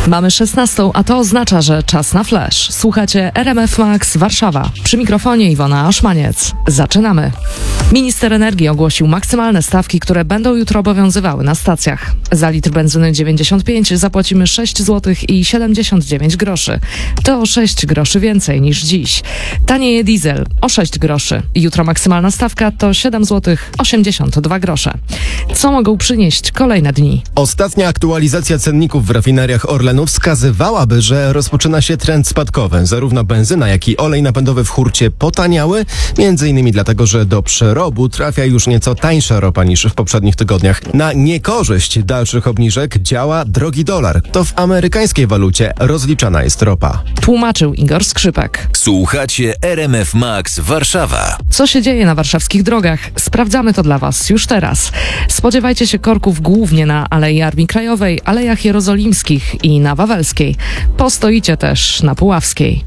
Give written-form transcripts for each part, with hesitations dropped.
Mamy 16, a to oznacza, że czas na flash. Słuchacie RMF Max Warszawa. Przy mikrofonie Iwona Aszmaniec. Zaczynamy. Minister energii ogłosił maksymalne stawki, które będą jutro obowiązywały na stacjach. Za litr benzyny 95 zapłacimy 6 zł i 79 groszy. To o 6 groszy więcej niż dziś. Tanieje diesel o 6 groszy. Jutro maksymalna stawka to 7 zł 82 grosze. Co mogą przynieść kolejne dni? Ostatnia aktualizacja cenników w rafineriach Orlenu wskazywałaby, że rozpoczyna się trend spadkowy. Zarówno benzyna, jak i olej napędowy w hurcie potaniały, m.in. dlatego, że do przerobu trafia już nieco tańsza ropa niż w poprzednich tygodniach. Na niekorzyść dalszych obniżek działa drogi dolar. To w amerykańskiej walucie rozliczana jest ropa. Tłumaczył Igor Skrzypek. Słuchacie RMF Max Warszawa. Co się dzieje na warszawskich drogach? Sprawdzamy to dla Was już teraz. Spodziewajcie się korków głównie na Alei Armii Krajowej, Alejach Jerozolimskich i na Wawelskiej. Postoicie też na Puławskiej.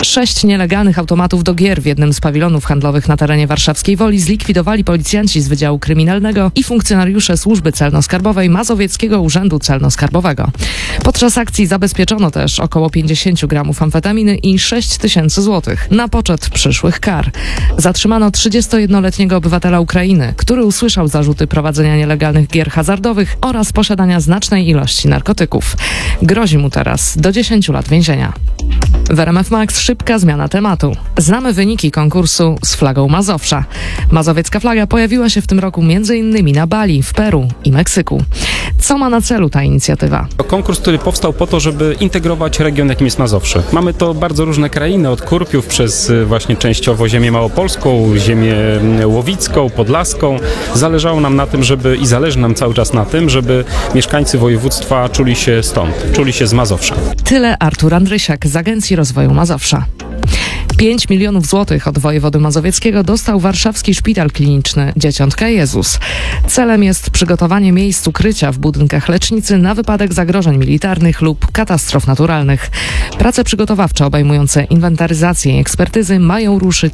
6 nielegalnych automatów do gier w jednym z pawilonów handlowych na terenie Warszawskiej Woli zlikwidowali policjanci z Wydziału Kryminalnego i funkcjonariusze Służby Celno-Skarbowej Mazowieckiego Urzędu Celno-Skarbowego. Podczas akcji zabezpieczono też około 50 gramów amfetaminy i 6 tysięcy złotych na poczet przyszłych kar. Zatrzymano 31-letniego obywatela Ukrainy, który usłyszał zarzuty prowadzenia nielegalnych gier hazardowych oraz posiadania znacznej ilości narkotyków. Grozi mu teraz do 10 lat więzienia. W RMF Max szybka zmiana tematu. Znamy wyniki konkursu z flagą Mazowsza. Mazowiecka flaga pojawiła się w tym roku m.in. na Bali, w Peru i Meksyku. Co ma na celu ta inicjatywa? To konkurs, który powstał po to, żeby integrować region, jakim jest Mazowsze. Mamy to bardzo różne krainy, od Kurpiów przez właśnie częściowo ziemię małopolską, ziemię łowicką, podlaską. Zależało nam na tym, i zależy nam cały czas na tym, żeby mieszkańcy województwa czuli się stąd, czuli się z Mazowsza. Tyle Artur Andrysiak z Agencji Rozwoju Mazowsza. 5 milionów złotych od wojewody mazowieckiego dostał warszawski szpital kliniczny Dzieciątka Jezus. Celem jest przygotowanie miejsc ukrycia w budynkach lecznicy na wypadek zagrożeń militarnych lub katastrof naturalnych. Prace przygotowawcze obejmujące inwentaryzację i ekspertyzy mają ruszyć